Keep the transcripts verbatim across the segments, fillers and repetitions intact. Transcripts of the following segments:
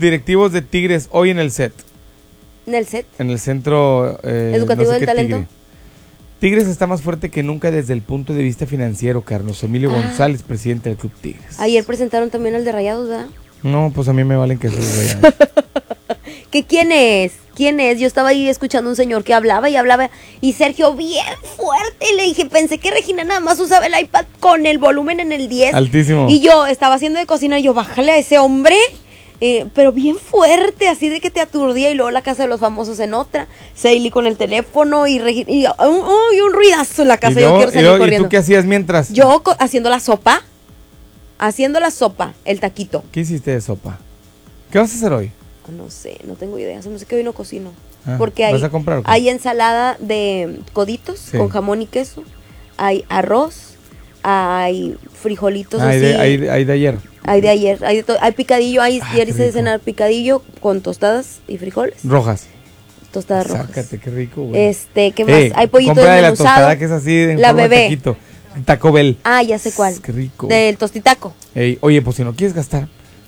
directivos de Tigres hoy en el set. ¿En el set? En el centro eh, educativo no sé del talento. Tigre. Tigres está más fuerte que nunca desde el punto de vista financiero, Carlos Emilio ah. González, presidente del Club Tigres. Ayer presentaron también al de Rayados, ¿verdad? No, pues a mí me valen que esos Rayados. ¿Qué quién es? ¿Quién es? Yo estaba ahí escuchando a un señor que hablaba y hablaba y Sergio bien fuerte. Le dije, pensé que Regina nada más usaba el iPad con el volumen en el diez. Altísimo. Y yo estaba haciendo de cocina y yo, bájale a ese hombre. Eh, pero bien fuerte, así de que te aturdía. Y luego la casa de los famosos en otra. Seili con el teléfono y, Regina, y, uh, y un ruidazo en la casa. ¿Y, yo no, quiero salir y, no, corriendo. ¿Y tú qué hacías mientras? Yo co- haciendo la sopa. Haciendo la sopa, el taquito. ¿Qué hiciste de sopa? ¿Qué vas a hacer hoy? No sé, no tengo idea. Se me hace que hoy no cocino. Ah, porque hay, ¿vas a comprar o qué? hay ensalada de coditos sí. con jamón y queso. Hay arroz. Hay frijolitos ah, así. Hay de, hay, hay de ayer. Hay de ayer. Hay, de to- hay picadillo. Hay, ah, ayer hice de cenar picadillo con tostadas y frijoles. Rojas. Tostadas rojas. Sácate, qué rico, güey. Este, ¿qué más? Eh, hay pollito compra de la desmenuzado. tostada que es así en la forma de bebé. taquito. Taco Bell. Ah, ya sé cuál. Qué rico. Del tostitaco. Ey, oye, pues si no quieres gastar.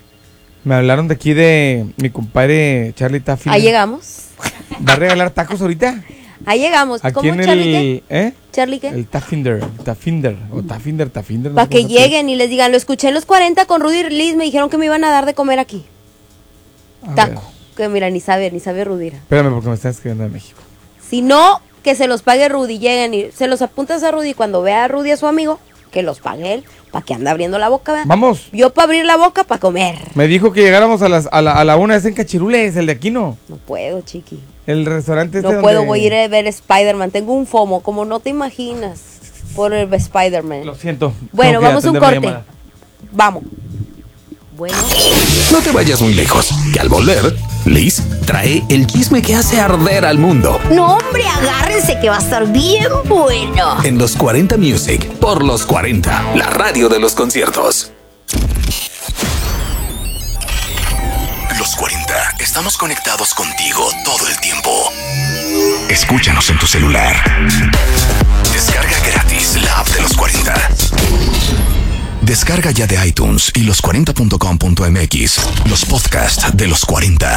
Me hablaron de aquí de mi compadre Charlie Taffin. Ahí llegamos. ¿Va a regalar tacos ahorita? Ahí llegamos. Aquí ¿Cómo en Charlie el, qué? ¿eh? ¿Charlie qué? El Taffinder, Taffinder, o Taffinder, Taffinder. No Para sé que cómo se lleguen y les digan, lo escuché en los cuarenta con Rudy Liz, me dijeron que me iban a dar de comer aquí. A Taco. ver. Que mira, ni sabe, ni sabe Rudira. Espérame porque me están escribiendo de México. Si no, que se los pague Rudy, lleguen y se los apuntas a Rudy cuando vea a Rudy a su amigo, que los pague él, para que ande abriendo la boca, ¿verdad? Vamos. Yo para abrir la boca, para comer. Me dijo que llegáramos a, las, a, la, a la una, es en Cachirules, el de Aquino. No puedo, chiqui. El restaurante este No puedo, donde... voy a ir a ver Spider-Man. Tengo un FOMO, como no te imaginas, por el Spider-Man. Lo siento. Bueno, tengo que vamos a un atender una corte. llamada. Vamos. Bueno. No te vayas muy lejos, que al volver, Liz trae el chisme que hace arder al mundo. No, hombre, agárrense que va a estar bien bueno. En los cuarenta Music, por los cuarenta, la radio de los conciertos. Los cuarenta, estamos conectados contigo todo el tiempo. Escúchanos en tu celular. Descarga gratis la app de los cuarenta. Descarga ya de iTunes y los cuarenta punto com punto m x los podcasts de los cuarenta.